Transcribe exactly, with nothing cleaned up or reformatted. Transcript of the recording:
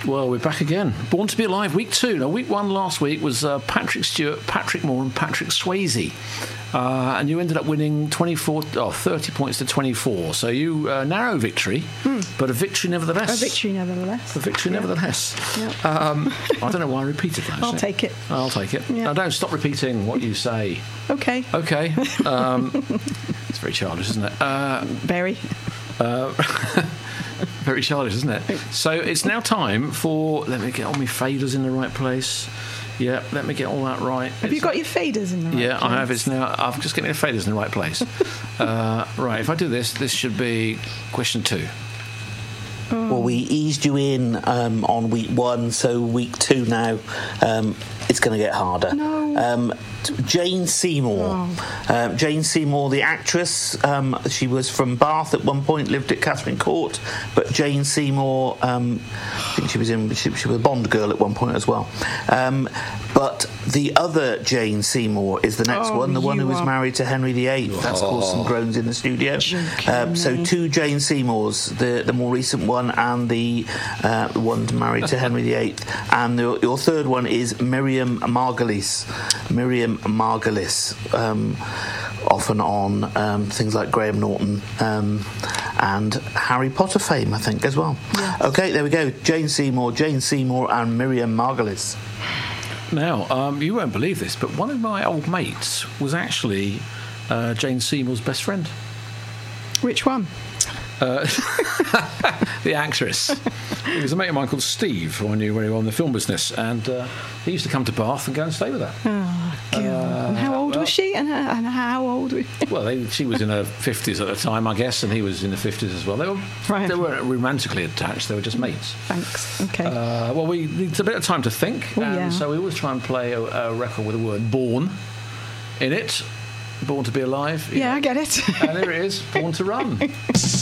Well, we're back again. Born to be Alive, week two. Now, week one last week was uh, Patrick Stewart, Patrick Moore and Patrick Swayze. Uh, and you ended up winning twenty-four, oh, thirty points to twenty-four. So you, uh, narrow victory, hmm. but a victory nevertheless. A victory nevertheless. A victory yeah. nevertheless. Yep. Um, I don't know why I repeated that. I'll take it. I'll take it. Yep. Now, don't stop repeating what you say. Okay. Okay. Um, it's very childish, isn't it? Uh, very. Uh, very childish, isn't it? So it's now time for... Let me get all my faders in the right place. Yeah, let me get all that right. Have it's, you got your faders in the right yeah, place? I have. It's now... I've just getting the faders in the right place. uh, right, if I do this, this should be question two. Oh. Well, we eased you in um, on week one, so week two now, um, it's going to get harder. No. Um, Jane Seymour. Oh. Uh, Jane Seymour, the actress, um, she was from Bath at one point, lived at Catherine Court, but Jane Seymour, um, I think she was in, she, she was a Bond girl at one point as well. Um, but the other Jane Seymour is the next oh, one, the one who was are... married to Henry the Eighth. That's oh. caused some groans in the studio. Um, so two Jane Seymours, the, the more recent one and the, uh, the one married to Henry the Eighth. And the, your third one is Miriam Margolyes. Miriam Margolyes, um, often on um, things like Graham Norton um, and Harry Potter fame, I think, as well. Yes. Okay, there we go. Jane Seymour, Jane Seymour and Miriam Margolyes. Now, um, you won't believe this, but one of my old mates was actually uh, Jane Seymour's best friend. Which one? Uh, the actress. He was a mate of mine called Steve, who I knew very well in the film business, and uh, he used to come to Bath and go and stay with her. Oh, God. Uh, and how old well, was she? And, her, and how old was she? Well, they, she was in her fifties at the time, I guess, and he was in the fifties as well. They, were, right. they weren't romantically attached, they were just mates. Thanks, okay. Uh, well, we need a bit of time to think, oh, and yeah. so we always try and play a, a record with the word born in it. Born to be alive. Yeah, know. I get it. And there it is, Born to Run.